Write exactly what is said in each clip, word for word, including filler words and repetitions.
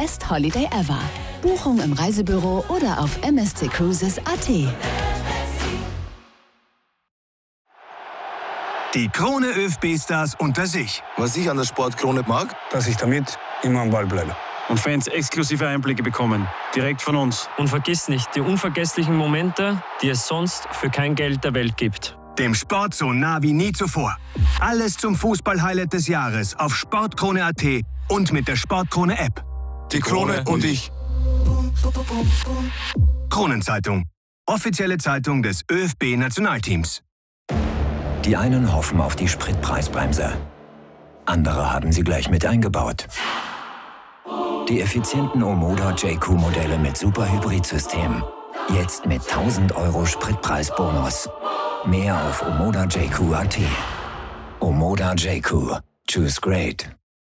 Best Holiday Ever. Buchung im Reisebüro oder auf m s c cruises punkt a t. Die Krone ÖFB-Stars unter sich. Was ich an der Sportkrone mag, dass ich damit immer am Ball bleibe. Und Fans exklusive Einblicke bekommen, direkt von uns. Und vergiss nicht, die unvergesslichen Momente, die es sonst für kein Geld der Welt gibt. Dem Sport so nah wie nie zuvor. Alles zum Fußball-Highlight des Jahres auf sportkrone punkt a t und mit der Sportkrone-App. Die Krone und ich. Kronenzeitung. Offizielle Zeitung des ÖFB-Nationalteams. Die einen hoffen auf die Spritpreisbremse. Andere haben sie gleich mit eingebaut. Die effizienten Omoda J Q-Modelle mit Super-Hybrid-System. Jetzt mit tausend Euro Spritpreisbonus. Mehr auf omoda j q punkt a t. Omoda J Q. Choose great.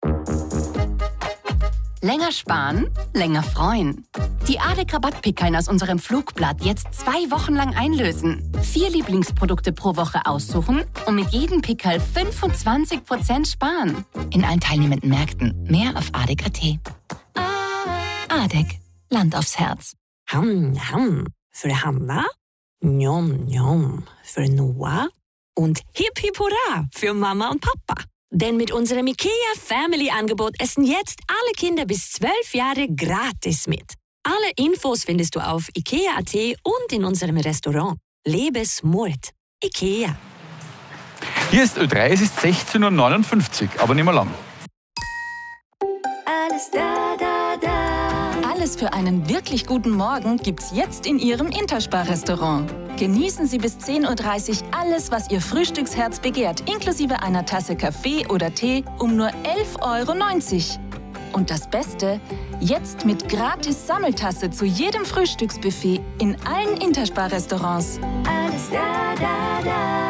Länger sparen, länger freuen. Die A D E C-Rabattpickeln aus unserem Flugblatt jetzt zwei Wochen lang einlösen. Vier Lieblingsprodukte pro Woche aussuchen und mit jedem Pickel fünfundzwanzig Prozent sparen. In allen teilnehmenden Märkten. Mehr auf A D E C punkt a t. A D E C. Land aufs Herz. Ham, ham. Für Hanna, njom, njom. Für Noah und hip hip hurra für Mama und Papa. Denn mit unserem IKEA Family Angebot essen jetzt alle Kinder bis zwölf Jahre gratis mit. Alle Infos findest du auf ikea punkt a t und in unserem Restaurant. Lebe smart. IKEA. Hier ist Ö drei, es ist sechzehn Uhr neunundfünfzig, aber nicht mehr lang. Alles da, da, da. Alles für einen wirklich guten Morgen gibt's jetzt in Ihrem Interspar-Restaurant. Genießen Sie bis zehn Uhr dreißig alles, was Ihr Frühstücksherz begehrt, inklusive einer Tasse Kaffee oder Tee um nur elf Euro neunzig. Und das Beste, jetzt mit gratis Sammeltasse zu jedem Frühstücksbuffet in allen Interspar-Restaurants. Alles da, da,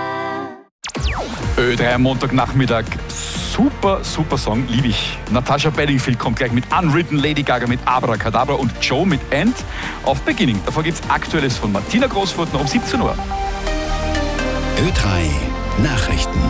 da. Ö drei am Montagnachmittag. Super, super Song, liebe ich. Natasha Bedingfield kommt gleich mit Unwritten, Lady Gaga mit Abracadabra und Joe mit End auf Beginning. Davor gibt es Aktuelles von Martina Großfurtner um siebzehn Uhr. Ö drei Nachrichten.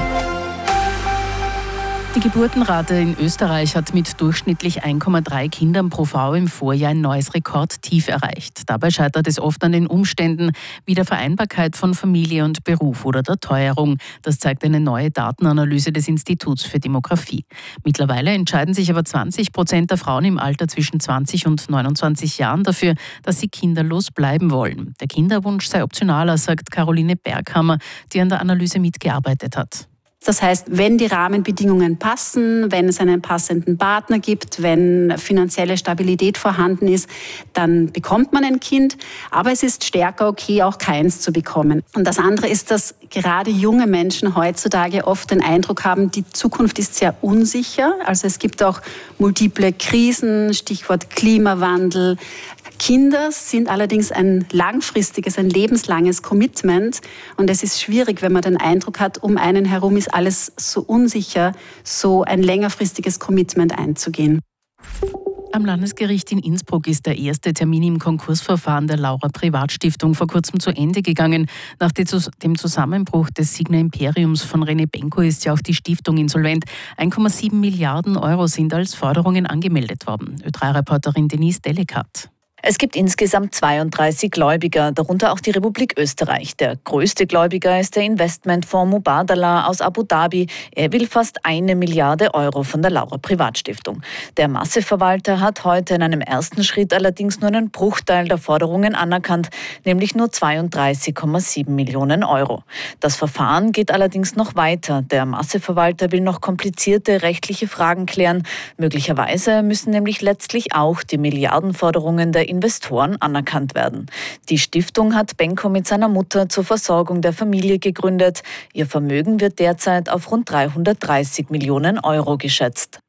Die Geburtenrate in Österreich hat mit durchschnittlich eins Komma drei Kindern pro Frau im Vorjahr ein neues Rekordtief erreicht. Dabei scheitert es oft an den Umständen wie der Vereinbarkeit von Familie und Beruf oder der Teuerung. Das zeigt eine neue Datenanalyse des Instituts für Demografie. Mittlerweile entscheiden sich aber zwanzig Prozent der Frauen im Alter zwischen zwanzig und neunundzwanzig Jahren dafür, dass sie kinderlos bleiben wollen. Der Kinderwunsch sei optionaler, sagt Caroline Berghammer, die an der Analyse mitgearbeitet hat. Das heißt, wenn die Rahmenbedingungen passen, wenn es einen passenden Partner gibt, wenn finanzielle Stabilität vorhanden ist, dann bekommt man ein Kind. Aber es ist stärker okay, auch keins zu bekommen. Und das andere ist, dass gerade junge Menschen heutzutage oft den Eindruck haben, die Zukunft ist sehr unsicher. Also es gibt auch multiple Krisen, Stichwort Klimawandel. Kinder sind allerdings ein langfristiges, ein lebenslanges Commitment. Und es ist schwierig, wenn man den Eindruck hat, um einen herum ist alles so unsicher, so ein längerfristiges Commitment einzugehen. Am Landesgericht in Innsbruck ist der erste Termin im Konkursverfahren der Laura Privatstiftung vor kurzem zu Ende gegangen. Nach dem Zusammenbruch des Signa Imperiums von René Benko ist ja auch die Stiftung insolvent. eins Komma sieben Milliarden Euro sind als Forderungen angemeldet worden. Ö drei Reporterin Denise Delekat. Es gibt insgesamt zweiunddreißig Gläubiger, darunter auch die Republik Österreich. Der größte Gläubiger ist der Investmentfonds Mubadala aus Abu Dhabi. Er will fast eine Milliarde Euro von der Laura Privatstiftung. Der Masseverwalter hat heute in einem ersten Schritt allerdings nur einen Bruchteil der Forderungen anerkannt, nämlich nur zweiunddreißig Komma sieben Millionen Euro. Das Verfahren geht allerdings noch weiter. Der Masseverwalter will noch komplizierte rechtliche Fragen klären. Möglicherweise müssen nämlich letztlich auch die Milliardenforderungen der Investoren anerkannt werden. Die Stiftung hat Benko mit seiner Mutter zur Versorgung der Familie gegründet. Ihr Vermögen wird derzeit auf rund dreihundertdreißig Millionen Euro geschätzt.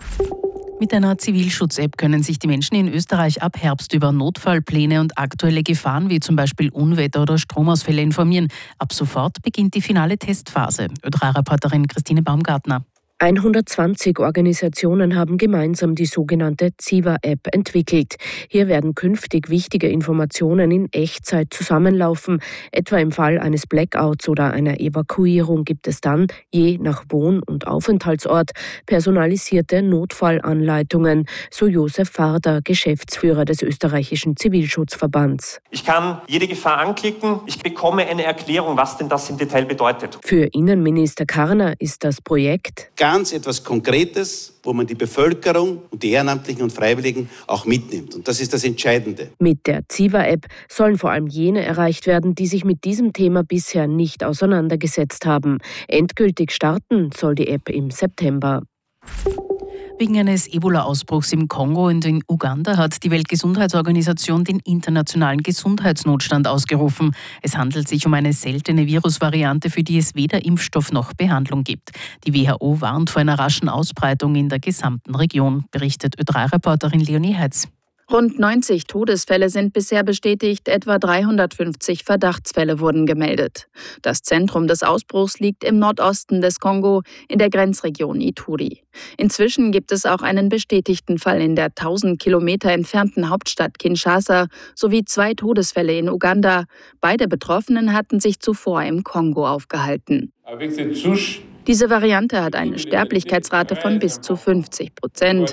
Mit einer Zivilschutz-App können sich die Menschen in Österreich ab Herbst über Notfallpläne und aktuelle Gefahren wie zum Beispiel Unwetter oder Stromausfälle informieren. Ab sofort beginnt die finale Testphase. Ö drei Reporterin Christine Baumgartner. hundertzwanzig Organisationen haben gemeinsam die sogenannte Ziva-App entwickelt. Hier werden künftig wichtige Informationen in Echtzeit zusammenlaufen. Etwa im Fall eines Blackouts oder einer Evakuierung gibt es dann, je nach Wohn- und Aufenthaltsort, personalisierte Notfallanleitungen, so Josef Farder, Geschäftsführer des österreichischen Zivilschutzverbands. Ich kann jede Gefahr anklicken, ich bekomme eine Erklärung, was denn das im Detail bedeutet. Für Innenminister Karner ist das Projekt ganz etwas Konkretes, wo man die Bevölkerung und die Ehrenamtlichen und Freiwilligen auch mitnimmt. Und das ist das Entscheidende. Mit der Ziva-App sollen vor allem jene erreicht werden, die sich mit diesem Thema bisher nicht auseinandergesetzt haben. Endgültig starten soll die App im September. Wegen eines Ebola-Ausbruchs im Kongo und in Uganda hat die Weltgesundheitsorganisation den internationalen Gesundheitsnotstand ausgerufen. Es handelt sich um eine seltene Virusvariante, für die es weder Impfstoff noch Behandlung gibt. Die W H O warnt vor einer raschen Ausbreitung in der gesamten Region, berichtet Ö drei Reporterin Leonie Heitz. Rund neunzig Todesfälle sind bisher bestätigt, etwa dreihundertfünfzig Verdachtsfälle wurden gemeldet. Das Zentrum des Ausbruchs liegt im Nordosten des Kongo, in der Grenzregion Ituri. Inzwischen gibt es auch einen bestätigten Fall in der tausend Kilometer entfernten Hauptstadt Kinshasa sowie zwei Todesfälle in Uganda. Beide Betroffenen hatten sich zuvor im Kongo aufgehalten. Diese Variante hat eine Sterblichkeitsrate von bis zu fünfzig Prozent,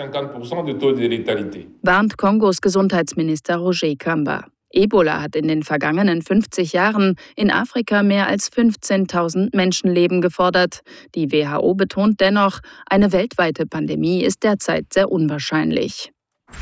warnt Kongos Gesundheitsminister Roger Kamba. Ebola hat in den vergangenen fünfzig Jahren in Afrika mehr als fünfzehntausend Menschenleben gefordert. Die W H O betont dennoch, eine weltweite Pandemie ist derzeit sehr unwahrscheinlich.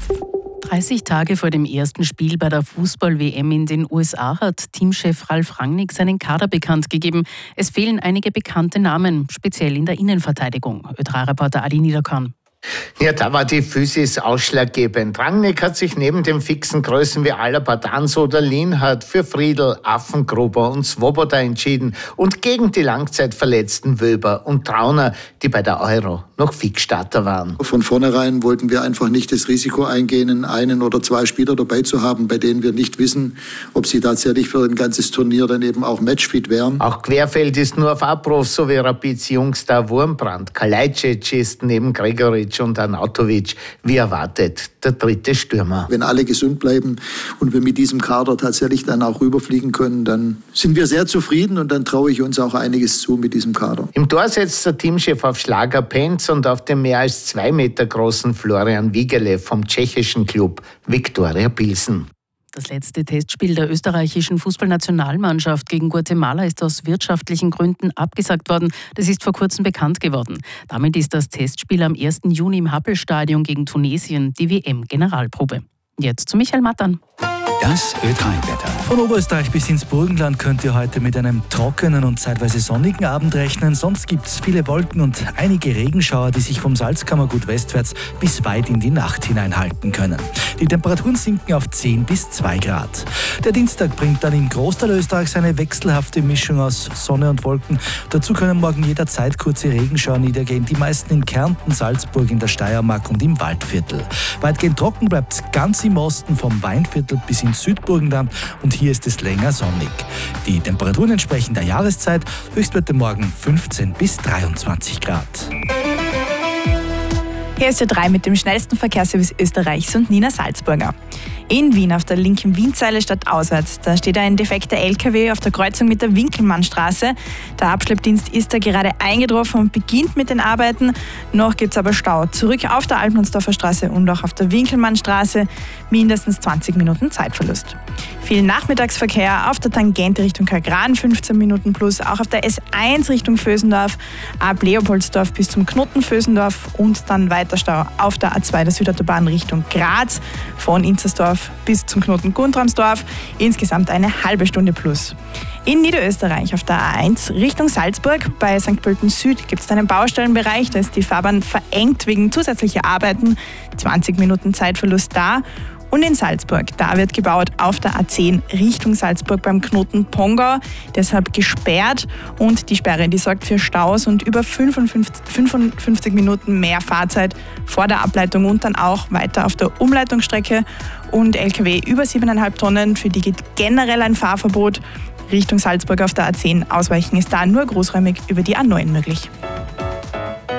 dreißig Tage vor dem ersten Spiel bei der Fußball-W M in den U S A hat Teamchef Ralf Rangnick seinen Kader bekannt gegeben. Es fehlen einige bekannte Namen, speziell in der Innenverteidigung. Ö drei Reporter Adi Niederkorn. Ja, da war die Physis ausschlaggebend. Rangnick hat sich neben den fixen Größen wie Alaba, Danso oder Lienhardt für Friedl, Affengruber und Swoboda entschieden und gegen die langzeitverletzten Wöber und Trauner, die bei der Euro noch Fixstarter waren. Von vornherein wollten wir einfach nicht das Risiko eingehen, einen oder zwei Spieler dabei zu haben, bei denen wir nicht wissen, ob sie tatsächlich für ein ganzes Turnier dann eben auch matchfit wären. Auch Querfeld ist nur auf Abruf, so wie Rapids Jungstar Wurmbrand. Kalajdzic ist neben Gregoritsch und Arnautovic, wie erwartet, der dritte Stürmer. Wenn alle gesund bleiben und wir mit diesem Kader tatsächlich dann auch rüberfliegen können, dann sind wir sehr zufrieden und dann traue ich uns auch einiges zu mit diesem Kader. Im Tor setzt der Teamchef auf Schlager Penz und auf den mehr als zwei Meter großen Florian Wigele vom tschechischen Klub Viktoria Pilsen. Das letzte Testspiel der österreichischen Fußballnationalmannschaft gegen Guatemala ist aus wirtschaftlichen Gründen abgesagt worden. Das ist vor kurzem bekannt geworden. Damit ist das Testspiel am ersten Juni im Happelstadion gegen Tunesien die W M-Generalprobe. Jetzt zu Michael Mattern. Das Ö drei Wetter. Von Oberösterreich bis ins Burgenland könnt ihr heute mit einem trockenen und zeitweise sonnigen Abend rechnen. Sonst gibt es viele Wolken und einige Regenschauer, die sich vom Salzkammergut westwärts bis weit in die Nacht hineinhalten können. Die Temperaturen sinken auf zehn bis zwei Grad. Der Dienstag bringt dann im Großteil Österreichs eine wechselhafte Mischung aus Sonne und Wolken. Dazu können morgen jederzeit kurze Regenschauer niedergehen. Die meisten in Kärnten, Salzburg, in der Steiermark und im Waldviertel. Weitgehend trocken bleibt es ganz im Osten vom Weinviertel bis ins Südburgenland und hier ist es länger sonnig. Die Temperaturen entsprechen der Jahreszeit, Höchstwerte morgen fünfzehn bis dreiundzwanzig Grad. Hier ist Ö drei mit dem schnellsten Verkehrsservice Österreichs und Nina Salzburger. In Wien auf der linken Wienzeile stadtauswärts. Da steht ein defekter L K W auf der Kreuzung mit der Winkelmannstraße. Der Abschleppdienst ist da gerade eingetroffen und beginnt mit den Arbeiten. Noch gibt es aber Stau. Zurück auf der Altmannsdorfer Straße und auch auf der Winkelmannstraße. Mindestens zwanzig Minuten Zeitverlust. Viel Nachmittagsverkehr auf der Tangente Richtung Kagran, fünfzehn Minuten plus. Auch auf der S eins Richtung Vösendorf, ab Leopoldsdorf bis zum Knoten Vösendorf und dann weiter Stau auf der A zwei der Südautobahn Richtung Graz, von Inzersdorf bis zum Knoten Guntramsdorf. Insgesamt eine halbe Stunde plus. In Niederösterreich auf der A eins Richtung Salzburg bei Sankt Pölten Süd gibt es einen Baustellenbereich, da ist die Fahrbahn verengt wegen zusätzlicher Arbeiten. zwanzig Minuten Zeitverlust da. Und in Salzburg, da wird gebaut auf der A zehn Richtung Salzburg beim Knoten Pongau, deshalb gesperrt. Und die Sperre, die sorgt für Staus und über fünfundfünfzig Minuten mehr Fahrzeit vor der Ableitung und dann auch weiter auf der Umleitungsstrecke. Und L K W über sieben Komma fünf Tonnen, für die geht generell ein Fahrverbot. Richtung Salzburg auf der A zehn ausweichen ist da nur großräumig über die A neun möglich.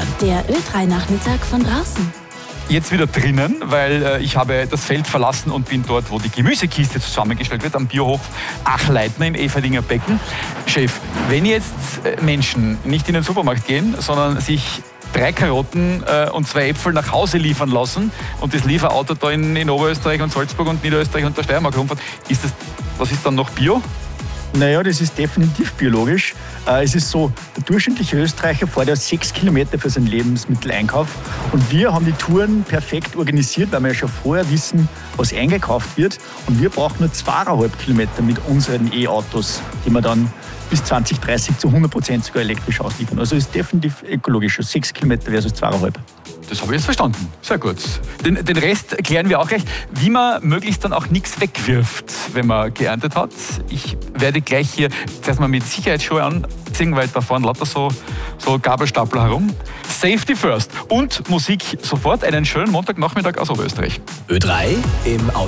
der Ö drei Nachmittag von draußen. Jetzt wieder drinnen, weil äh, ich habe das Feld verlassen und bin dort, wo die Gemüsekiste zusammengestellt wird, am Biohof Achleitner im Everdinger Becken. Chef, wenn jetzt äh, Menschen nicht in den Supermarkt gehen, sondern sich drei Karotten äh, und zwei Äpfel nach Hause liefern lassen und das Lieferauto da in, in Oberösterreich und Salzburg und Niederösterreich und der Steiermark rumfährt, ist das, was ist dann noch Bio? Naja, das ist definitiv biologisch. Es ist so, der durchschnittliche Österreicher fährt ja sechs Kilometer für seinen Lebensmitteleinkauf. Und wir haben die Touren perfekt organisiert, weil wir ja schon vorher wissen, was eingekauft wird. Und wir brauchen nur zweieinhalb Kilometer mit unseren E-Autos, die wir dann bis zwanzig dreißig zu hundert Prozent sogar elektrisch ausliefern. Also ist definitiv ökologisch. sechs Kilometer versus zweieinhalb. Das habe ich jetzt verstanden. Sehr gut. Den, den Rest klären wir auch gleich, wie man möglichst dann auch nichts wegwirft, wenn man geerntet hat. Ich werde gleich hier zuerst mal mit Sicherheitsschuhe anziehen, weil da fahren lauter so, so Gabelstapler herum. Safety first. Und Musik sofort. Einen schönen Montagnachmittag aus Oberösterreich. Ö drei im